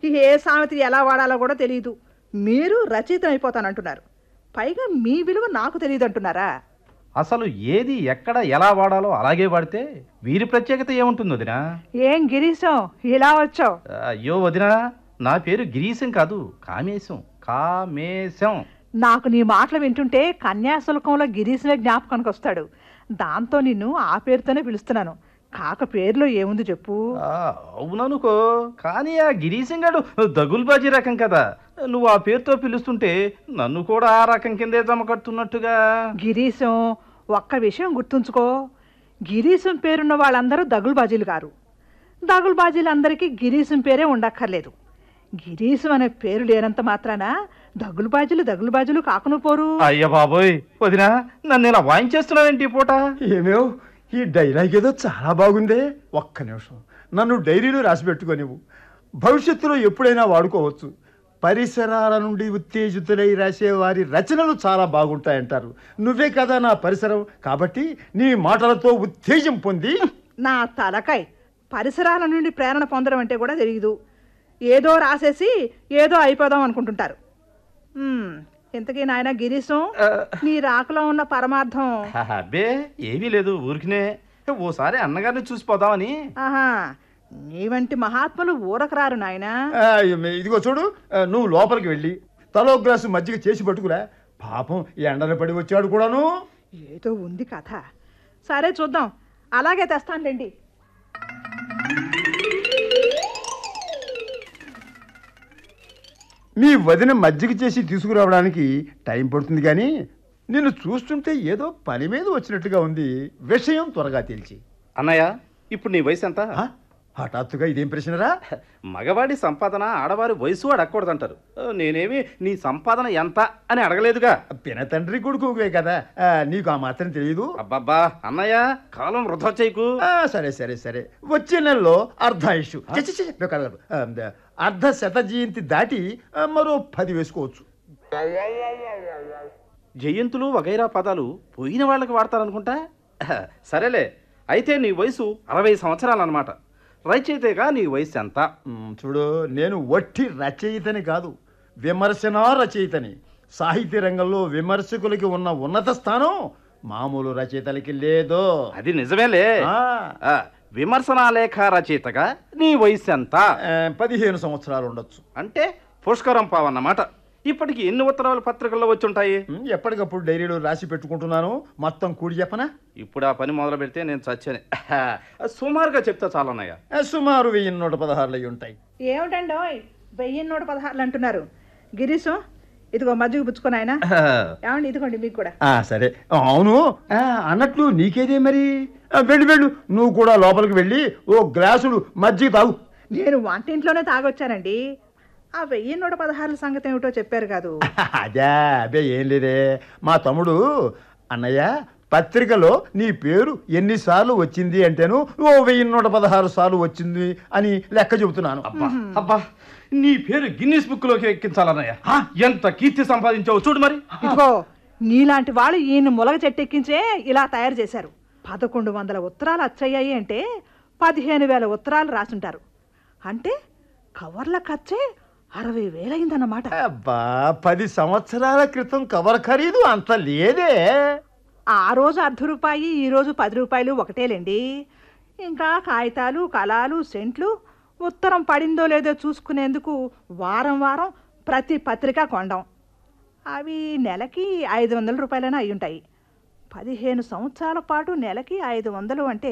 ఏ సామెత ఎలా వాడాలో కూడా తెలియదు. మీరు రచయిత అయిపోతానంటున్నారు, పైగా మీ విలువ నాకు తెలియదు అంటున్నారా? అసలు ఏది ఎక్కడ ఎలా వాడాలో అలాగే వాడితే వీరి ప్రత్యేకత ఏముంటుంది వదినా? ఏం గిరీశం ఇలా వచ్చావు? అయ్యో వదినా, నా పేరు గిరీశం కాదు, కామేశం. కామేశం. నాకు నీ మాటలు వింటుంటే కన్యాశుల్కంలో గిరీశమే జ్ఞాపకానికి వస్తాడు. దాంతో నిన్ను ఆ పేరుతోనే పిలుస్తున్నాను. కాక పేరులో ఏముంది చెప్పు? అవుననుకో, కానీ ఆ గిరీశం గాడు దగుల్బాజీ రకం కదా. నువ్వు ఆ పేరుతో పిలుస్తుంటే నన్ను కూడా ఆ రకం కిందే జమ కడుతున్నట్టుగా. గిరీశం, ఒక్క విషయం గుర్తుంచుకో, గిరీశం పేరున్న వాళ్ళందరూ దగుల్బాజీలు గారు. దగుల్బాజీలందరికీ గిరీశం పేరే ఉండక్కర్లేదు. గిరీశం అనే పేరు లేనంత మాత్రాన దగులుబాజులు కాకును పోరు. అయ్య బాబోయ్ వదినా, నన్ను ఇలా వాయించేస్తున్నావేంటి పూట? ఏమేవ్, ఈ డైలాగ్ ఏదో చాలా బాగుందే. ఒక్క నిమిషం నన్ను డైరీలో రాసి పెట్టుకోనివ్వు. భవిష్యత్తులో ఎప్పుడైనా వాడుకోవచ్చు. పరిసరాల నుండి ఉత్తేజితులై రాసే వారి రచనలు చాలా బాగుంటాయంటారు. నువ్వే కదా నా పరిసరం, కాబట్టి నీ మాటలతో ఉత్తేజం పొంది. నా తలకాయ్, పరిసరాల నుండి ప్రేరణ పొందడం అంటే కూడా తెలియదు. ఏదో రాసేసి ఏదో అయిపోదాం అనుకుంటుంటారు. ఇంతకీ నాయన గిరీశం, నీ రాకలో ఉన్న పరమార్థం? అబ్బే ఏమీ లేదు, ఊరికినే ఓసారి అన్నగారిని చూసిపోదామని. ఆహా, నీ వంటి మహాత్ములు ఊరకరారు నాయనా. ఇదిగో చూడు, నువ్వు లోపలికి వెళ్ళి తలో గ్లాసు మజ్జిగ చేసి పట్టుకురా. పాపం ఎండలు పడి వచ్చాడు కూడాను. ఏదో ఉంది కథ. సరే చూద్దాం, అలాగే తెస్తానులేండి. మీ వదిన మజ్జిగ చేసి తీసుకురావడానికి టైం పడుతుంది, కానీ నిన్ను చూస్తుంటే ఏదో పని మీద వచ్చినట్టుగా ఉంది. విషయం త్వరగా తెలిసి. అన్నయ్య, ఇప్పుడు నీ వయసు ఎంత? హఠాత్తుగా ఇదేం ప్రశ్నరా? మగవాడి సంపాదన ఆడవారి వయసు అడగకూడదంటారు. నేనేమి నీ సంపాదన ఎంత అని అడగలేదుగా. పిన తండ్రి కొడుకువే కదా, నీకు ఆ మాత్రం తెలియదు. అబ్బబ్బా అన్నయ్య, కాలం వృధా చేయకు. సరే సరే సరే, వచ్చే నెలలో అర్ధాయుషు, అర్ధ శత జయంతి దాటి మరో 10 వేసుకోవచ్చు. జయంతులు వగైరా పదాలు పోయిన వాళ్ళకి వాడతారనుకుంటా. సరేలే, అయితే నీ వయసు 60 సంవత్సరాలన్నమాట. రచయితగా నీ వయసు ఎంత? చూడు, నేను వట్టి రచయితని కాదు, విమర్శనా రచయితని. సాహిత్య రంగంలో విమర్శకులకి ఉన్న ఉన్నత స్థానం మామూలు రచయితలకి లేదు. అది నిజమేలే. విమర్శనా లేఖ రచయితగా నీ వయసు ఎంత? 15 సంవత్సరాలు ఉండొచ్చు. అంటే పుష్కరం పావన్నమాట. ఇప్పటికి ఎన్ని ఉత్తరాలు పత్రికల్లో వచ్చుంటాయి? ఎప్పటికప్పుడు డైరీలో రాసి పెట్టుకుంటున్నాను. మొత్తం కూడి చెప్పనా? ఇప్పుడు ఆ పని మొదలు పెడితే నేను చచ్చాను. సుమారుగా చెప్తా చాలన్నయ్య. సుమారు 1116 అయి ఉంటాయి. ఏమిటండి 1116 అంటున్నారు? గిరీశం, ఇదిగో మజ్జిగ పుచ్చుకొని ఆయన. ఏమండి, ఇదిగోండి మీకు కూడా. సరే, అవును అన్నట్లు నీకేదే మరి. వెళ్ళు, నువ్వు కూడా లోపలికి వెళ్ళి ఓ గ్లాసుడు మజ్జిగ తాగు. నేను వంటింట్లోనే తాగొచ్చానండి. ఆ 1116 సంగతి ఏమిటో చెప్పారు కాదు? అదే ఏం లేదే, మా తమ్ముడు అన్నయ్య పత్రికలో నీ పేరు ఎన్నిసార్లు వచ్చింది అంటేను ఓ 1116 సార్లు వచ్చింది అని లెక్క చెబుతున్నాను. అబ్బా, నీ పేరు గిన్నిస్ బుక్ లోకి ఎక్కించాలన్నయ్య. ఎంత కీర్తి సంపాదించావు చూడు మరి. ఇదిగో, నీలాంటి వాళ్ళు ఈయన ములగ చెట్టెక్కించే ఇలా తయారు చేశారు. 1100 ఉత్తరాలు అచ్చయ్యాయి అంటే 15,000 ఉత్తరాలు రాసుంటారు. అంటే కవర్ల ఖర్చే 60,000 అయిందన్నమాట. అబ్బా, 10 సంవత్సరాల క్రితం కవర్ ఖరీదు అంత లేదే. ఆ రోజు ₹1 ఈ రోజు ₹10 ఒకటేలేండి. ఇంకా కాగితాలు, కలాలు, సెంట్లు, ఉత్తరం పడిందో లేదో చూసుకునేందుకు వారం వారం ప్రతి పత్రిక కొండం. అవి నెలకి ₹500 అయి ఉంటాయి. 15 సంవత్సరాల పాటు నెలకి 500 అంటే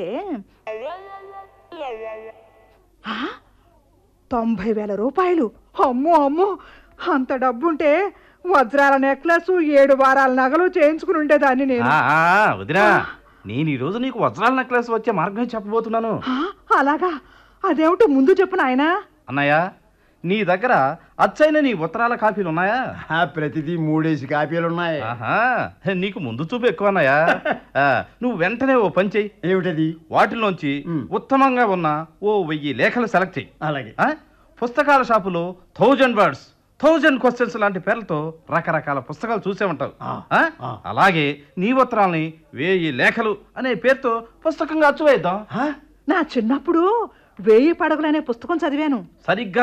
90,000 రూపాయలు. అమ్మో, అంత డబ్బుంటే వజ్రాల నెక్లెస్ 7 వారాల నగలు చేయించుకుని ఉండేదాన్ని నేను. వదినా, నేను ఈ రోజు నీకు వజ్రాల నెక్లెస్ వచ్చే మార్గం చెప్పబోతున్నాను. అలాగా? అదేమిటో ముందు చెప్పు నాయనా. అన్నయ్య, నీ దగ్గర అచ్చైన నీ ఉత్తరాల కాపీలు ఉన్నాయా? ప్రతిదీ 3 కాపీలు ఉన్నాయి. నీకు ముందు చూపు ఎక్కువ అన్నయ్య. నువ్వు వెంటనే ఓ పని చెయ్యి. ఏమిటది? వాటిలోంచి ఉత్తమంగా ఉన్న ఓ 1000 లేఖలు సెలెక్ట్ చెయ్యి. అలాగే. పుస్తకాల షాపులో 1000 words 1000 questions లాంటి పేర్లతో రకరకాల పుస్తకాలు చూసే ఉంటావు. అలాగే నీ ఉత్తరాల్ని 1000 లేఖలు అనే పేరుతో పుస్తకంగా అచ్చువేద్దాం. నా చిన్నప్పుడు 1000 పడగలు అనే పుస్తకం చదివాను. సరిగ్గా